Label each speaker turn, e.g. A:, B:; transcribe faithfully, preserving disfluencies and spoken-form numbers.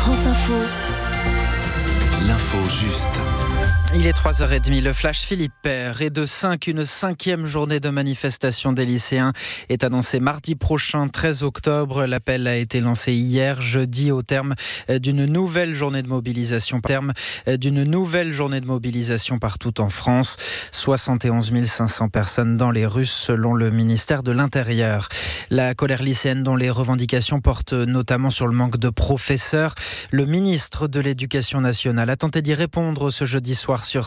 A: France Info.
B: L'info juste.
C: Il est trois heures trente, le flash Philippe Père est de cinq. Une cinquième journée de manifestation des lycéens est annoncée mardi prochain, treize octobre. L'appel a été lancé hier, jeudi, au terme d'une nouvelle journée de mobilisation. Terme d'une nouvelle journée de mobilisation partout en France. soixante et onze mille cinq cents personnes dans les rues, selon le ministère de l'Intérieur. La colère lycéenne, dont les revendications portent notamment sur le manque de professeurs. Le ministre de l'Éducation nationale a tenté d'y répondre ce jeudi soir sur